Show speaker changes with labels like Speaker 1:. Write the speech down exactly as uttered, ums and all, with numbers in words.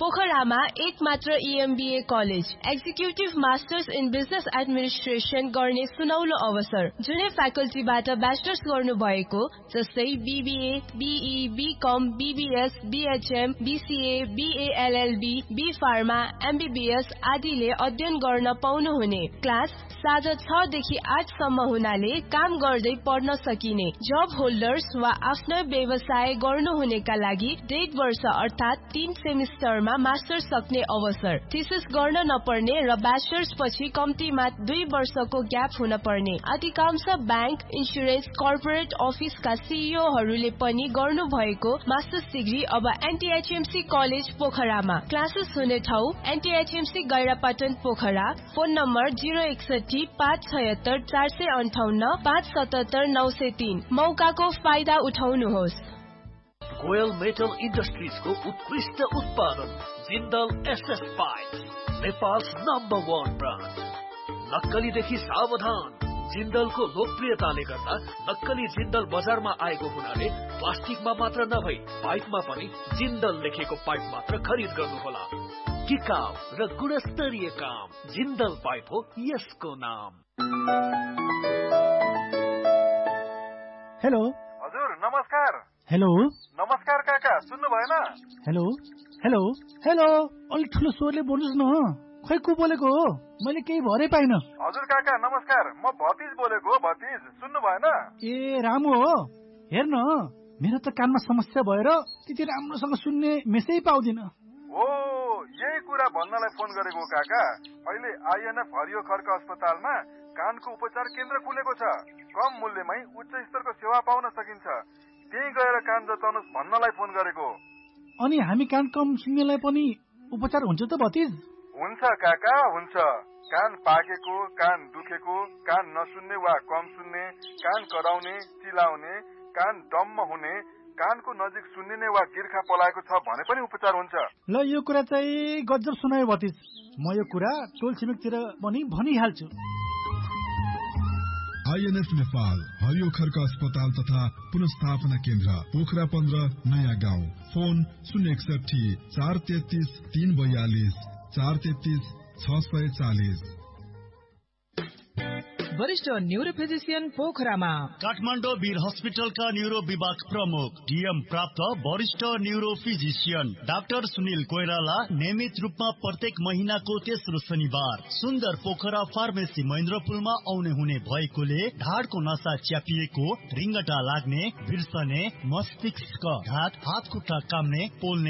Speaker 1: पोखरामा एक मात्र ईएमबीए college, executive masters in business administration गर्ने सुनौलो अवसर। जुनै फ्याकल्टीबाट ब्याचलर्स गर्नु भएको जस्तै BBA, be, become, BBS, BHM, BCA, BLLB, be pharma, MBBS आदिले अध्ययन गर्न पाउनुहुने। क्लास साँझ छ देखि आठ सम्म हुनाले काम गर्दै पढ्न सकिने। जब होल्डर्स वा आफ्नो व्यवसाय गर्नुहुनेका लागि डेढ वर्ष अर्थात तीन सेमिस्टरमा मास्टर्स सक्ने अवसर। थीसिस गर्न नपर्ने र ब्याचलर्स पछि कम्तीमा दुई वर्षको ग्याप हुन पर्ने। अधिकांश बैंक, इन्सुरेन्स, कर्पोरेट अफिसका सीईओहरूले पनि गर्नु भएको मास्टर्स डिग्री अब एनटीएचएमसी कलेज पोखरामा। क्लासेस हुने ठाउँ एनटीएचएमसी गैरापाटन पोखरा। फोन नम्बर जिरो एकसठी पाँच छयत्तर चार सय अन्ठाउन्न पाँच सतहत्तर नौ सय तीन। मौकाको फाइदा उठाउनुहोस्।
Speaker 2: गोयल मेटल इन्डस्ट्रिजको उत्कृष्ट उत्पादन Jindal SS pipe, Nepal's number one brand. नक्कलीदेखि सावधान। जिन्दलको लोकप्रियताले गर्दा नक्कली जिन्दल बजारमा आएको हुनाले प्लास्टिकमा मात्र नभई पाइपमा पनि जिन्दल लेखेको पाइप मात्र खरिद गर्नुहोला। टिकाउ र गुणस्तरीय काम जिन्दल पाइप हो यसको नाम।
Speaker 3: हेलो
Speaker 4: हजुर नमस्कार।
Speaker 3: हेलो
Speaker 4: नमस्कार काका, सुन्नु भएन?
Speaker 3: हेलो हेलो हेलो अलि ठुलो स्वरले बोल्नुहोस् न। खै को बोलेको हो? मैले केही भरै पाइन।
Speaker 4: हजुर काका नमस्कार, म भतिज बोलेको हो। भतिज सुन्नु भएन?
Speaker 3: ए रामु हो। हेर्न मेरो त कानमा समस्या भएर त्यति राम्रोसँग सुन्ने मेसै पाउँदिन।
Speaker 4: हो यही कुरा भन्नलाई फोन गरेको काका। अहिले आइएनएफ हरियो खर्क अस्पतालमा कानको उपचार केन्द्र खुलेको छ। कम मूल्यमै उच्च स्तरको सेवा पाउन सकिन्छ। त्यही गएर कान जताउनुहोस् भन्नलाई फोन गरेको।
Speaker 3: अनि हामी कान कम सुन्नेलाई पनि उपचार हुन्छ त भतिज?
Speaker 4: हुन्छ काका हुन्छ। कान पाकेको, कान दुखेको, कान नसुन्ने वा कम सुन्ने, कान कराउने, चिलाउने, कान डम्म हुने, कानको नजिक सुन्निने वा गिर्खा पलाएको छ भने पनि उपचार हुन्छ।
Speaker 3: ल यो कुरा चाहिँ गजब सुनायो भतिज। म यो कुरा टोल छिमेकतिर पनि भनिहाल्छु।
Speaker 5: आइएनएफ नेपाल हरियो खर्क अस्पताल तथा पुनस्थापना केन्द्र पोखरा पन्ध्र नयाँ गाउँ। फोन शून्य एकसठी चार तेत्तीस तीन बयालीस चार तेत्तीस छ सय चालिस।
Speaker 6: वरिष्ठ न्यूरो फिजिशियन पोखरामा
Speaker 7: काठमाडौँ वीर हस्पिटलका न्यूरो विभाग प्रमुख डीएम प्राप्त वरिष्ठ neuro physician doctor Sunil Koirala नियमित रूपमा प्रत्येक महीनाको तेस्रो शनिबार सुन्दर पोखरा फार्मेसी महेन्द्रपुलमा आउने हुने भएकोले ढाडको नसा च्यापिएको, रिङ्गटा लाग्ने, बिर्सने, मस्तिष्क घात, हात खुट्टा काम्ने, पोल्ने